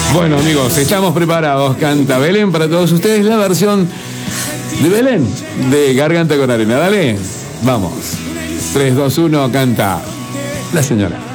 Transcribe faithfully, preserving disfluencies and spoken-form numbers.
Bueno, amigos, estamos preparados. Canta Belén para todos ustedes, la versión de Belén de Garganta con Arena. Dale, vamos. tres, dos, uno, canta la señora.